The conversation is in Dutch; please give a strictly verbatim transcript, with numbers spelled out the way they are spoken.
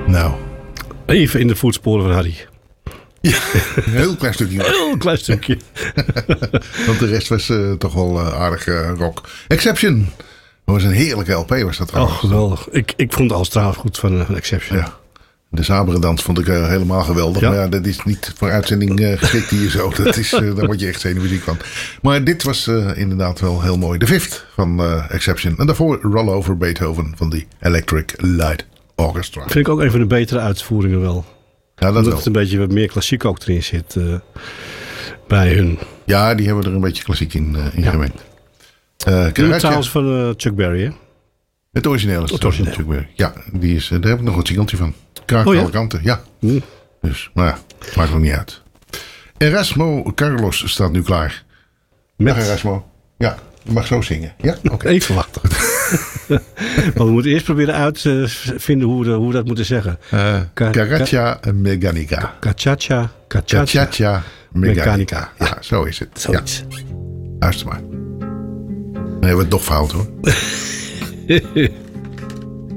Nou. Even in de voetsporen van Harry. Ja, een heel klein stukje. Heel klein stukje. Want de rest was uh, toch wel uh, aardig uh, rock. Exception. Dat was een heerlijke L P was dat trouwens. Oh, geweldig. Ik, ik vond alles trouwens goed van uh, Exception. Ja. De Zaberdans vond ik uh, helemaal geweldig. Ja. Maar ja, dat is niet voor uitzending uh, geschikt hier zo. Dat is, uh, daar word je echt zenuwziek van. Maar dit was uh, inderdaad wel heel mooi. De Fifth van uh, Exception. En daarvoor Rollover Beethoven van die Electric Light Orchestra. Vind ik ook een van de betere uitvoeringen wel. Ja, dat Omdat wel. het een beetje wat meer klassiek ook erin zit uh, bij hun. Ja, die hebben er een beetje klassiek in, uh, in ja. gemengd. Uh, trouwens van uh, Chuck Berry, hè? Het origineel is het origineel. Chuck Berry. Ja, die is, daar heb ik nog een singeltje van. Kraak oh, ja? alle kanten, ja. Mm. Dus, maar ja, maakt nog niet uit. Erasmo Carlos staat nu klaar. Met... Dag Erasmo. Ja, je mag zo zingen. Ja, oké. Okay. Even wachten. Maar we moeten eerst proberen uit te uh, vinden hoe we, hoe we dat moeten zeggen. Uh, Caracha Mechanica. Cachacha. Cachacha Mechanica. Ja, zo is het. Zoiets. Ja. Luister maar. Dan hebben we het toch fout hoor.